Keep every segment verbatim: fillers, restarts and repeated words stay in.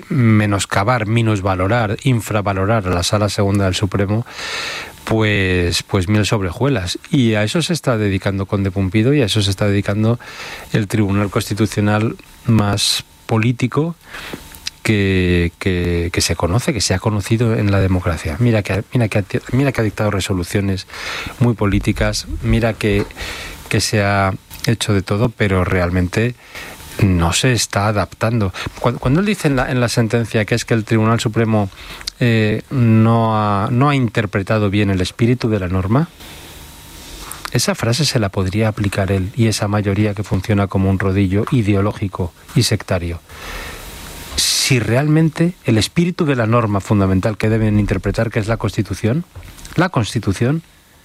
menoscabar, minusvalorar, infravalorar a la Sala Segunda del Supremo, pues, pues miel sobre hojuelas. Y a eso se está dedicando Conde Pumpido y a eso se está dedicando el Tribunal Constitucional más político que, que, que se conoce, que se ha conocido en la democracia. Mira que, mira que, mira que ha dictado resoluciones muy políticas, mira que, que se ha hecho de todo, pero realmente no se está adaptando. Cuando, cuando él dice en la, en la sentencia que es que el Tribunal Supremo eh, no, ha, no ha interpretado bien el espíritu de la norma, esa frase se la podría aplicar él y esa mayoría que funciona como un rodillo ideológico y sectario. Si realmente el espíritu de la norma fundamental que deben interpretar, que es la Constitución, la Constitución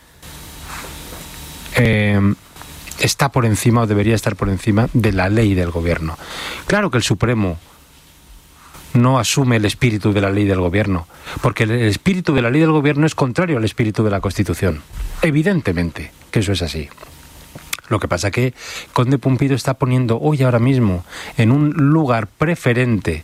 eh, está por encima o debería estar por encima de la ley del gobierno. Claro que el Supremo no asume el espíritu de la ley del gobierno, porque el espíritu de la ley del gobierno es contrario al espíritu de la Constitución. Evidentemente que eso es así. Lo que pasa que Conde Pumpido está poniendo hoy ahora mismo en un lugar preferente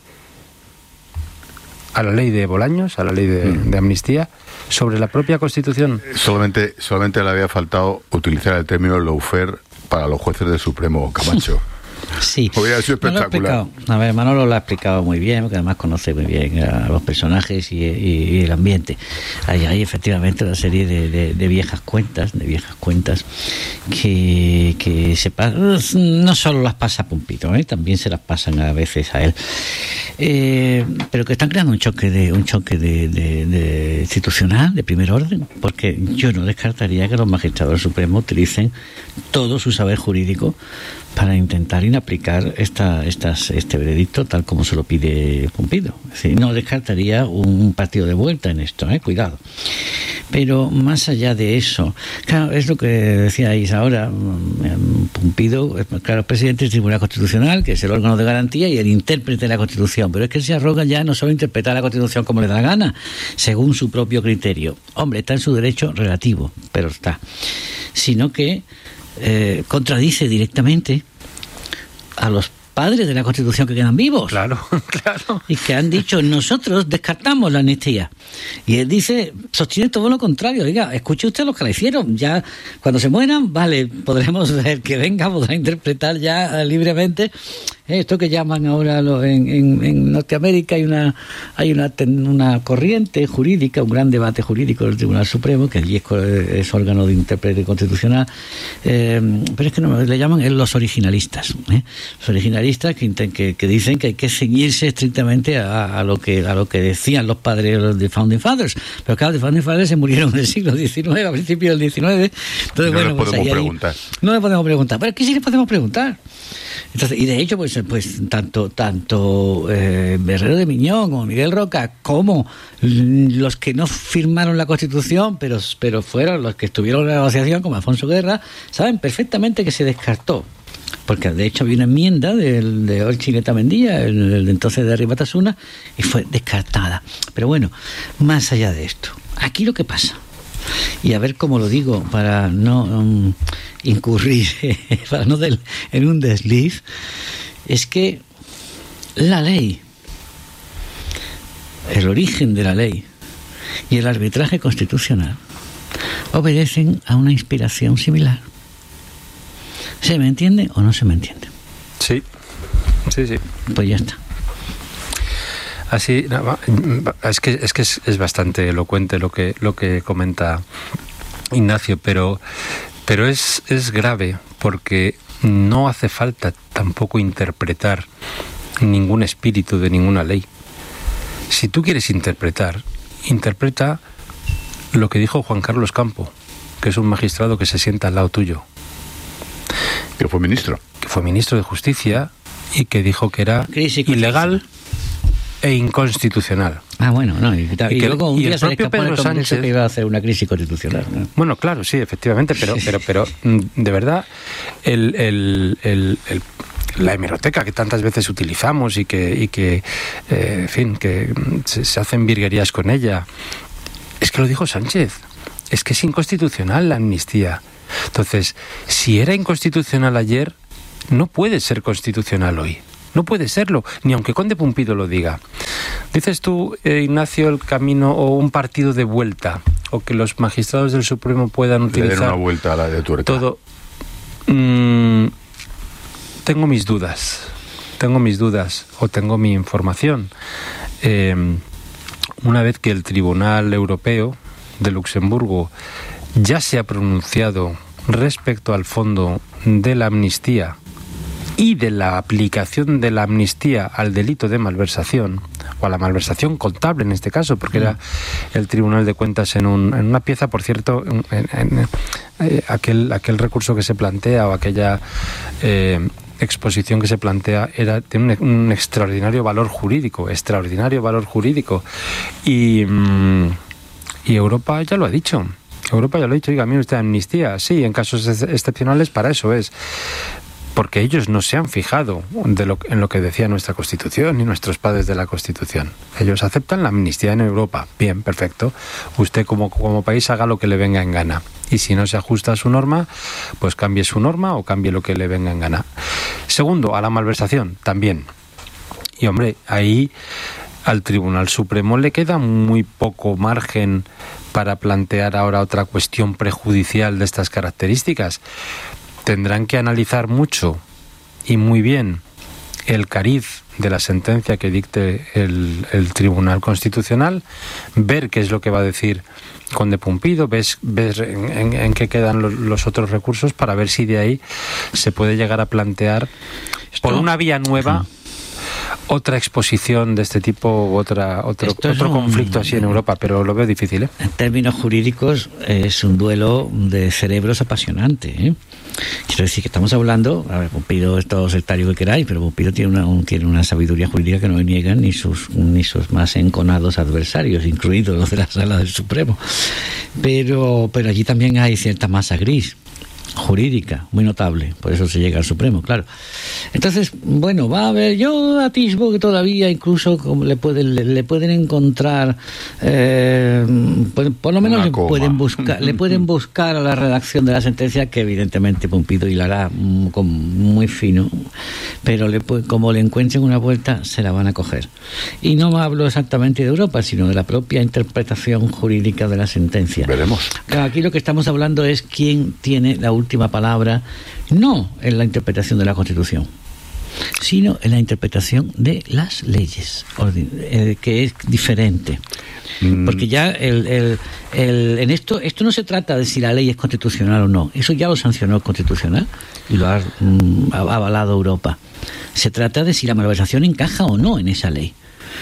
a la ley de Bolaños, a la ley de, mm. de amnistía, sobre la propia Constitución. Solamente, solamente le había faltado utilizar el término lawfare para los jueces del Supremo, Camacho. Sí, hubiera sido espectacular. A ver, Manolo lo ha explicado muy bien, porque además conoce muy bien a los personajes y, y, y el ambiente. Hay, hay efectivamente una serie de, de, de viejas cuentas, de viejas cuentas que, que se no solo las pasa Pumpido, ¿eh? También se las pasan a veces a él, eh, pero que están creando un choque de un choque de, de, de institucional de primer orden, porque yo no descartaría que los magistrados del Supremo utilicen todo su saber jurídico para intentar inaplicar esta, estas, este veredicto tal como se lo pide Pumpido. Es decir, no descartaría un partido de vuelta en esto, ¿eh? Cuidado. Pero más allá de eso, claro, es lo que decíais ahora, Pumpido, claro, es presidente del Tribunal Constitucional, que es el órgano de garantía y el intérprete de la Constitución, pero es que él se arroga ya no solo interpretar la Constitución como le da la gana, según su propio criterio. Hombre, está en su derecho relativo, pero está. Sino que Eh, contradice directamente a los padres de la Constitución que quedan vivos. Claro, claro. Y que han dicho, nosotros descartamos la amnistía. Y él dice, sostiene todo lo contrario. Diga, escuche usted lo que la hicieron. Ya, cuando se mueran, vale, podremos, el que venga podrá interpretar ya libremente esto que llaman ahora lo, en, en, en Norteamérica hay una hay una, una corriente jurídica, un gran debate jurídico del Tribunal Supremo, que allí es, es órgano de intérprete constitucional, eh, pero es que no, le llaman los originalistas, ¿eh? Los originalistas que, que, que dicen que hay que ceñirse estrictamente a, a lo que a lo que decían los padres de Founding Fathers, pero claro, los Founding Fathers se murieron en el siglo diecinueve, a principios del diecinueve, entonces no bueno, le pues podemos ahí, preguntar. Ahí, no le podemos preguntar, pero ¿qué sí le podemos preguntar? Entonces, y de hecho, pues, pues tanto tanto eh, Herrero de Miñón como Miguel Roca, como los que no firmaron la Constitución, pero, pero fueron los que estuvieron en la negociación, como Alfonso Guerra, saben perfectamente que se descartó. Porque de hecho había una enmienda del, de Orchileta Mendía, el, el de entonces de Herri Batasuna, y fue descartada. Pero bueno, más allá de esto, aquí lo que pasa, y a ver cómo lo digo para no um, incurrir, para no del, en un desliz, es que la ley, el origen de la ley y el arbitraje constitucional obedecen a una inspiración similar. ¿Se me entiende o no se me entiende? Sí, sí, sí. Pues ya está. Así, es que es que es, es bastante elocuente lo que lo que comenta Ignacio, pero pero es es grave porque no hace falta tampoco interpretar ningún espíritu de ninguna ley. Si tú quieres interpretar, interpreta lo que dijo Juan Carlos Campo, que es un magistrado que se sienta al lado tuyo. Que fue ministro. Que fue ministro de Justicia y que dijo que era ilegal e inconstitucional. Ah, bueno, no. Y, y, y que, luego un y día el se propio Pedro Sánchez que iba a hacer una crisis constitucional, ¿no? Bueno, claro, sí, efectivamente, pero pero pero de verdad el, el, el, el la hemeroteca que tantas veces utilizamos y que y que eh, en fin, que se, se hacen virguerías con ella. Es que lo dijo Sánchez. Es que es inconstitucional la amnistía. Entonces, si era inconstitucional ayer, no puede ser constitucional hoy. No puede serlo, ni aunque Conde Pumpido lo diga. Dices tú, eh, Ignacio, el camino o un partido de vuelta, o que los magistrados del Supremo puedan utilizar... Le den una vuelta a la de tuerca. Todo. Mm, tengo mis dudas, tengo mis dudas, o tengo mi información. Eh, una vez que el Tribunal Europeo de Luxemburgo ya se ha pronunciado respecto al fondo de la amnistía y de la aplicación de la amnistía al delito de malversación, o a la malversación contable en este caso, porque era el Tribunal de Cuentas en, un, en una pieza, por cierto, en, en, en eh, aquel, aquel recurso que se plantea o aquella eh, exposición que se plantea era de un, un extraordinario valor jurídico, extraordinario valor jurídico. Y, mm, y Europa ya lo ha dicho. Europa ya lo ha dicho, diga, mire usted, amnistía, sí, en casos ex- excepcionales para eso es. Porque ellos no se han fijado de lo, en lo que decía nuestra Constitución ni nuestros padres de la Constitución. Ellos aceptan la amnistía en Europa. Bien, perfecto. Usted como, como país haga lo que le venga en gana. Y si no se ajusta a su norma, pues cambie su norma o cambie lo que le venga en gana. Segundo, a la malversación, también. Y hombre, ahí al Tribunal Supremo le queda muy poco margen para plantear ahora otra cuestión prejudicial de estas características. Tendrán que analizar mucho y muy bien el cariz de la sentencia que dicte el, el Tribunal Constitucional, ver qué es lo que va a decir Conde Pumpido, ves, ver en, en, en qué quedan los, los otros recursos para ver si de ahí se puede llegar a plantear por una vía nueva otra exposición de este tipo, otra otro, otro un, conflicto así en Europa, pero lo veo difícil, ¿eh? En términos jurídicos es un duelo de cerebros apasionante, ¿eh? Quiero decir que estamos hablando, a ver, Pumpido es todo sectario que queráis, pero Pumpido tiene una, un, tiene una sabiduría jurídica que no le niegan ni sus, ni sus más enconados adversarios, incluidos los de la Sala del Supremo. Pero, pero allí también hay cierta masa gris jurídica, muy notable, por eso se llega al Supremo, claro. Entonces, bueno, va a haber, yo atisbo que todavía incluso como le pueden le, le pueden encontrar eh, por, por lo menos le pueden buscar le pueden buscar a la redacción de la sentencia, que evidentemente Pumpido hilará muy fino, pero le, como le encuentren una vuelta se la van a coger. Y no hablo exactamente de Europa, sino de la propia interpretación jurídica de la sentencia. Veremos. Aquí lo que estamos hablando es quién tiene la última palabra, no en la interpretación de la Constitución, sino en la interpretación de las leyes, que es diferente. Porque ya el, el, el, en esto esto no se trata de si la ley es constitucional o no. Eso ya lo sancionó el Constitucional y lo ha, mm, ha avalado Europa. Se trata de si la malversación encaja o no en esa ley.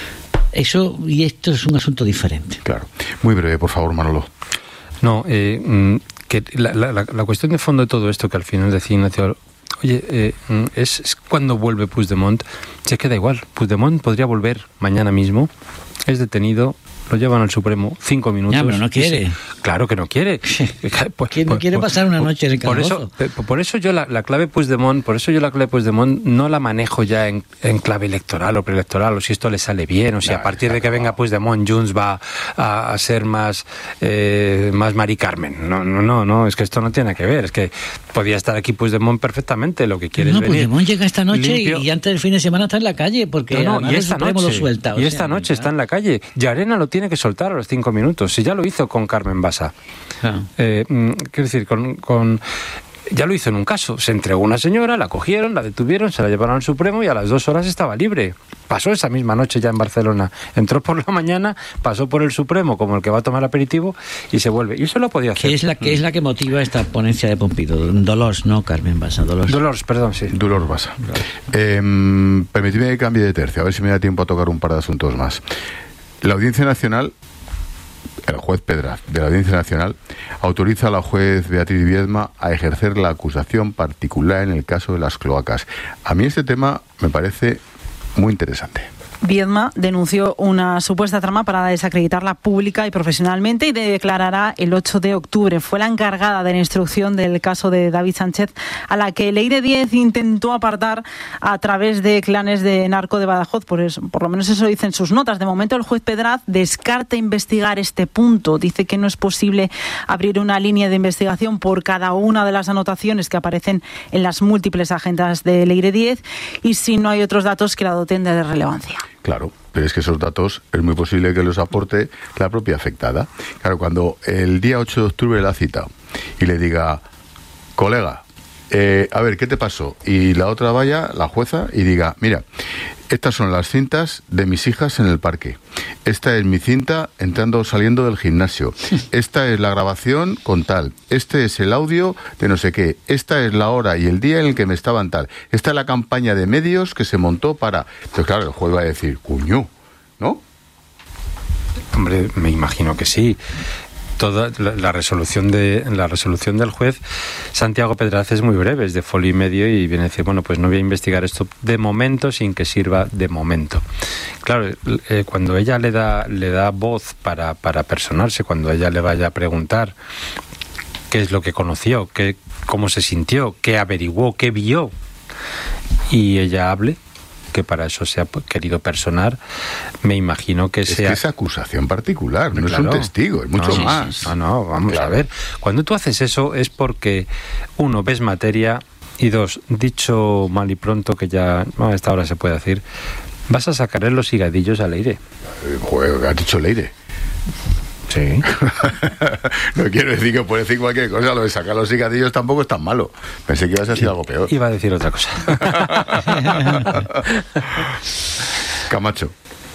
Eso, y esto es un asunto diferente. Claro. Muy breve, por favor, Manolo. No, eh, que la, la, la cuestión de fondo de todo esto, que al final decía Ignacio, oye, eh, es, es cuando vuelve Puigdemont, se queda igual. Puigdemont podría volver mañana mismo, es detenido, lo llevan al Supremo cinco minutos. Ya, pero no quiere. Se, claro que no quiere. Pues, ¿Quién no quiere pasar una noche en el calabozo? Por eso, por eso yo la, la clave Puigdemont, por eso yo la clave Puigdemont no la manejo ya en, en clave electoral o preelectoral, o si esto le sale bien, o si claro, a partir de que venga Puigdemont, Junts va a, a ser más eh, más Mari Carmen. No, no, no, no, es que esto no tiene que ver. Es que podía estar aquí Puigdemont perfectamente, lo que quiere no, es venir. Puigdemont llega esta noche limpio. y antes del fin de semana está en la calle, porque no, no, y esta noche, lo suelta. Y sea, esta noche está en la calle. Llarena lo tiene que soltar a los cinco minutos. Si ya lo hizo con Carmen Bassa. Ah. Eh, quiero decir, con, con ya lo hizo en un caso. Se entregó una señora, la cogieron, la detuvieron, se la llevaron al Supremo y a las dos horas estaba libre. Pasó esa misma noche ya en Barcelona. Entró por la mañana, pasó por el Supremo como el que va a tomar aperitivo y se vuelve. Y eso lo podía hacer. ¿Qué es la que es la que motiva esta ponencia de Pumpido? Dolors, no Carmen Bassa. Dolors. Dolors, perdón, sí. Dolors Bassa. Eh, permitidme que cambie de tercio, a ver si me da tiempo a tocar un par de asuntos más. La Audiencia Nacional, el juez Pedraz de la Audiencia Nacional, autoriza a la juez Beatriz Viedma a ejercer la acusación particular en el caso de las cloacas. A mí este tema me parece muy interesante. Viedma denunció una supuesta trama para desacreditarla pública y profesionalmente y declarará el ocho de octubre. Fue la encargada de la instrucción del caso de David Sánchez, a la que Leire Díez intentó apartar a través de clanes de narco de Badajoz. Por, eso, por lo menos eso dicen sus notas. De momento el juez Pedraz descarta investigar este punto. Dice que no es posible abrir una línea de investigación por cada una de las anotaciones que aparecen en las múltiples agendas de Leire Díez y si no hay otros datos que la doten de relevancia. Claro, pero es que esos datos es muy posible que los aporte la propia afectada. Claro, cuando el día ocho de octubre la cita y le diga, colega, eh, a ver, ¿qué te pasó? Y la otra vaya, la jueza, y diga, mira, estas son las cintas de mis hijas en el parque. Esta es mi cinta entrando o saliendo del gimnasio. Esta es la grabación con tal. Este es el audio de no sé qué. Esta es la hora y el día en el que me estaban tal. Esta es la campaña de medios que se montó para... Entonces, claro, el juez va a decir, cuño, ¿no? Hombre, me imagino que sí. Toda la, la resolución de la resolución del juez Santiago Pedraz es muy breve, es de folio y medio, y viene a decir, bueno, pues no voy a investigar esto de momento sin que sirva de momento. Claro, eh, cuando ella le da le da voz para, para personarse, cuando ella le vaya a preguntar qué es lo que conoció, qué, cómo se sintió, qué averiguó, qué vio, y ella hable, que para eso se ha querido personar, me imagino que es sea... Es que es acusación particular, no claro. es un testigo, es mucho no, más. Sí, sí. No, no, vamos claro. a ver. Cuando tú haces eso es porque, uno, ves materia, y dos, dicho mal y pronto, que ya no, a esta hora se puede decir, vas a sacarle los higadillos al aire. Joder, has dicho Leire. Sí. No quiero decir que puede decir cualquier cosa, lo de sacar los higadillos tampoco es tan malo. Pensé que ibas a decir algo peor. Iba a decir otra cosa. Camacho.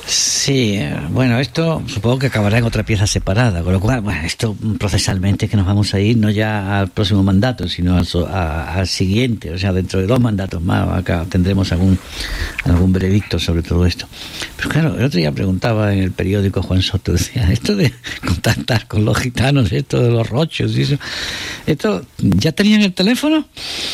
Sí, bueno, esto supongo que acabará en otra pieza separada, con lo cual, bueno, esto procesalmente que nos vamos a ir no ya al próximo mandato, sino al, a, al siguiente, o sea, dentro de dos mandatos más, acá tendremos algún algún veredicto sobre todo esto. Pero claro, el otro día preguntaba en el periódico Juan Soto, decía, esto de contactar con los gitanos, esto de los rochos y eso, ¿esto ya tenían el teléfono?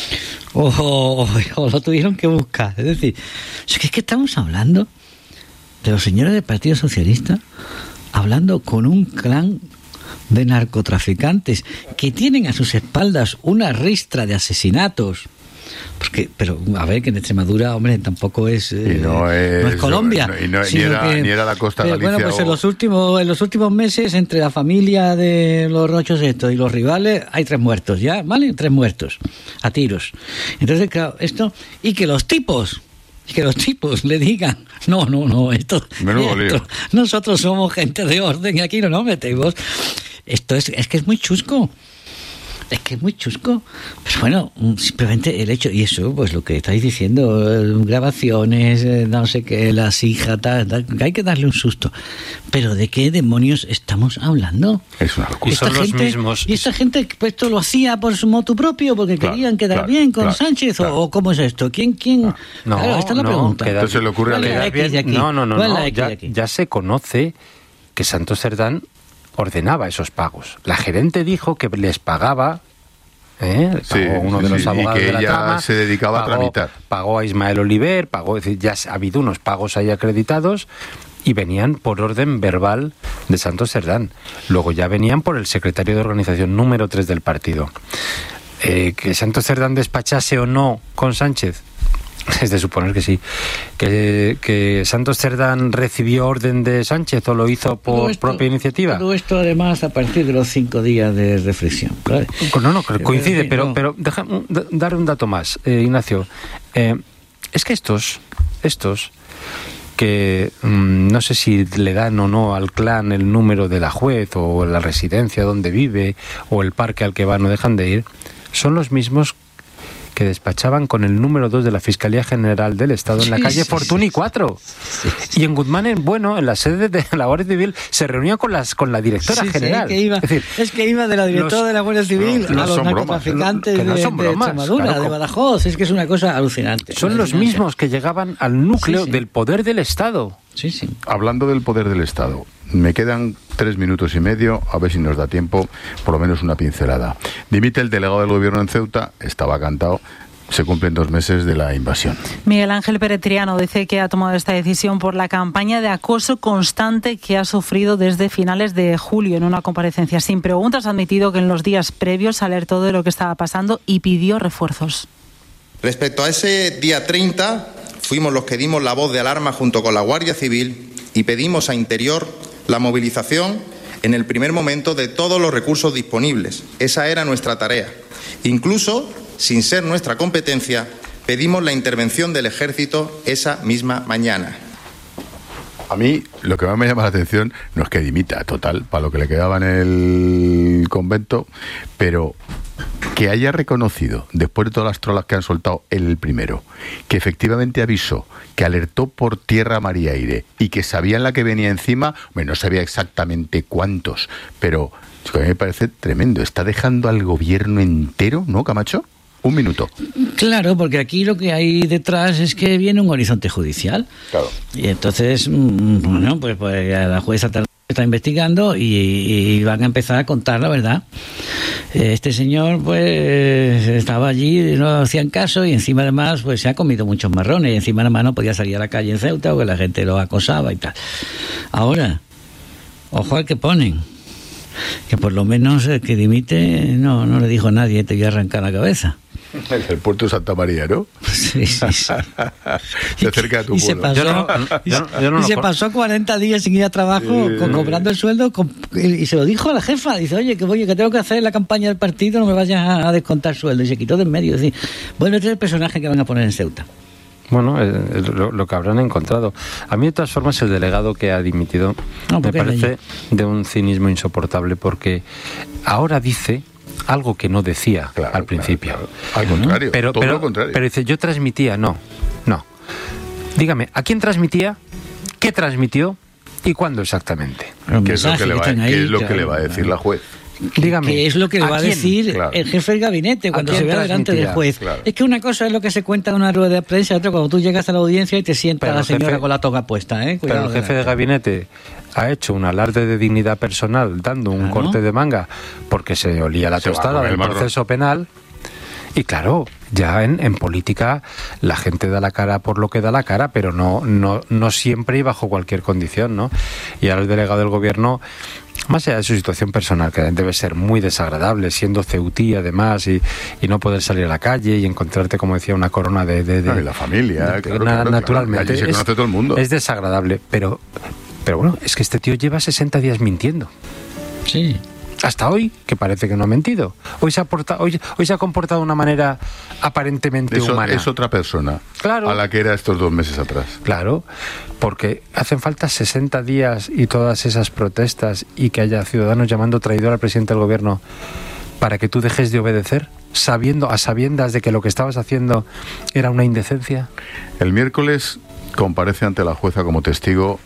O, o, o lo tuvieron que buscar. Es decir, es que, es que estamos hablando de los señores del Partido Socialista hablando con un clan de narcotraficantes que tienen a sus espaldas una ristra de asesinatos. Porque, pero a ver, que en Extremadura, hombre, tampoco es, eh, no, es no es Colombia, no, y no, ni, era, que, ni era la costa de Galicia. Bueno, pues o... en los últimos en los últimos meses, entre la familia de los rochos estos y los rivales, hay tres muertos, ¿ya? ¿Vale? Tres muertos, a tiros. Entonces, claro, esto, y que los tipos... que los tipos le digan, no, no, no, esto, esto nosotros somos gente de orden y aquí no nos metemos. Esto es, es que es muy chusco. Es que es muy chusco. Pero bueno, simplemente el hecho, y eso, pues lo que estáis diciendo, grabaciones, no sé qué, las hijas, tal, tal, hay que darle un susto. Pero ¿de qué demonios estamos hablando? Es una locura. Y son gente, los mismos. Y esta gente, pues esto lo hacía por su motu propio, porque claro, querían quedar claro, bien con claro, Sánchez, claro. o, o ¿cómo es esto? ¿Quién, quién? No, claro, esta es la no, pregunta. Queda, Entonces le ocurre a queda bien, aquí, No, no, no, no aquí, ya, aquí. ya se conoce que Santos Cerdán ordenaba esos pagos. La gerente dijo que les pagaba... ¿Eh? Pagó Sí, uno de sí, los sí, abogados y que de la ella trama, se dedicaba pagó, a tramitar. Pagó a Ismael Oliver, pagó, es decir, ya ha habido unos pagos ahí acreditados y venían por orden verbal de Santos Cerdán. Luego ya venían por el secretario de organización número tres del partido. Eh, que Santos Cerdán despachase o no con Sánchez, es de suponer que sí. Que, que Santos Cerdán recibió orden de Sánchez o lo hizo por esto, propia iniciativa. Todo esto además a partir de los cinco días de reflexión. ¿Vale? No, no, coincide, pero, no. pero deja dar un dato más, eh, Ignacio. Eh, es que estos, estos que mmm, no sé si le dan o no al clan el número de la juez o la residencia donde vive o el parque al que va, no dejan de ir, son los mismos que despachaban con el número dos de la Fiscalía General del Estado en la sí, calle sí, Fortuny sí, cuatro. Sí, sí. Y en Guzmán, en bueno, en la sede de la Guardia Civil, se reunía con las con la directora sí, general. Sí, que iba, es, decir, es que iba de la directora los, de la Guardia Civil no, a los narcotraficantes no de, de Extremadura, claro, de Badajoz. Es que es una cosa alucinante. Son alucinante. los mismos que llegaban al núcleo sí, sí. del poder del Estado. Sí, sí. Hablando del poder del Estado, me quedan tres minutos y medio, a ver si nos da tiempo, por lo menos una pincelada. Dimite el delegado del gobierno en Ceuta, estaba cantado. Se cumplen dos meses de la invasión. Miguel Ángel Peretriano dice que ha tomado esta decisión por la campaña de acoso constante que ha sufrido desde finales de julio. En una comparecencia sin preguntas ha admitido que en los días previos alertó de lo que estaba pasando y pidió refuerzos. Respecto a ese día treinta, fuimos los que dimos la voz de alarma junto con la Guardia Civil y pedimos a Interior la movilización en el primer momento de todos los recursos disponibles. Esa era nuestra tarea. Incluso, sin ser nuestra competencia, pedimos la intervención del Ejército esa misma mañana. A mí lo que más me llama la atención no es que dimita, total, para lo que le quedaba en el convento, pero que haya reconocido, después de todas las trolas que han soltado él el primero, que efectivamente avisó, que alertó por tierra, mar y aire, y que sabían la que venía encima, bueno, no sabía exactamente cuántos, pero a mí me parece tremendo. Está dejando al gobierno entero, ¿no, Camacho? Un minuto. Claro, porque aquí lo que hay detrás es que viene un horizonte judicial. Claro. Y entonces, bueno, pues, pues la jueza está investigando y, y van a empezar a contar la verdad. Este señor, pues, estaba allí, no hacían caso y encima además, pues, se ha comido muchos marrones y encima además no podía salir a la calle en Ceuta porque la gente lo acosaba y tal. Ahora, ojo al que ponen. Que por lo menos el que dimite no, no le dijo a nadie, te voy a arrancar la cabeza. El puerto de Santa María, ¿no? Sí, sí, sí. De cerca de tu y se pasó, yo no, yo no, yo no y lo se por... pasó cuarenta días sin ir a trabajo, eh, con, cobrando el sueldo, con, y se lo dijo a la jefa. Dice, oye, que voy, que tengo que hacer la campaña del partido, no me vayas a, a descontar sueldo. Y se quitó de en medio. Decir, bueno, este es el personaje que van a poner en Ceuta. Bueno, eh, lo, lo que habrán encontrado. A mí, de todas formas, el delegado que ha dimitido no, me parece de un cinismo insoportable, porque ahora dice algo que no decía claro, al principio. Claro, claro. Al contrario, pero, todo pero, lo contrario. Pero dice, yo transmitía, no, no. Dígame, ¿a quién transmitía? ¿Qué transmitió? ¿Y cuándo exactamente? ¿Qué es lo que, le va, ahí, ¿qué es lo claro, que le va a decir la juez? Dígame, que es lo que le va a, a decir claro. el jefe del gabinete cuando se vea delante del juez. Claro. Es que una cosa es lo que se cuenta en una rueda de prensa, otra cuando tú llegas a la audiencia y te sienta la señora jefe, con la toga puesta. ¿eh? Pero el jefe de gabinete ha hecho un alarde de dignidad personal dando un claro. corte de manga porque se olía la se tostada del proceso penal. Y claro, ya en, en política la gente da la cara por lo que da la cara, pero no, no, no siempre y bajo cualquier condición, ¿no? Y ahora el delegado del gobierno, más allá de su situación personal, que debe ser muy desagradable, siendo ceutí además, y, y no poder salir a la calle y encontrarte, como decía, una corona de... de, de, de la familia, de, claro, na, claro, naturalmente. Claro, allí se conoce es, todo el mundo. Es desagradable, pero, pero bueno, es que este tío lleva sesenta días mintiendo. Sí. Hasta hoy, que parece que no ha mentido. Hoy se ha, portado, hoy, hoy se ha comportado de una manera aparentemente Eso, humana. Es otra persona claro. a la que era estos dos meses atrás. Claro, porque hacen falta sesenta días y todas esas protestas y que haya ciudadanos llamando traidor al presidente del gobierno para que tú dejes de obedecer, sabiendo a sabiendas de que lo que estabas haciendo era una indecencia. El miércoles comparece ante la jueza como testigo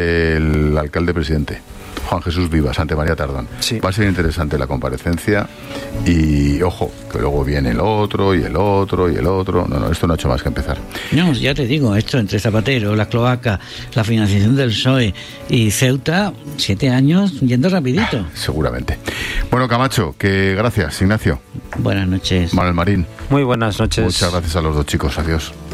el alcalde presidente, Juan Jesús Vivas, ante María Tardón. Sí. Va a ser interesante la comparecencia y, ojo, que luego viene el otro y el otro y el otro. No, no, esto no ha hecho más que empezar. No, ya te digo, esto entre Zapatero, la cloaca, la financiación del P S O E y Ceuta, siete años yendo rapidito. Ah, seguramente. Bueno, Camacho, que gracias, Ignacio. Buenas noches. Manuel Marín. Muy buenas noches. Muchas gracias a los dos chicos. Adiós.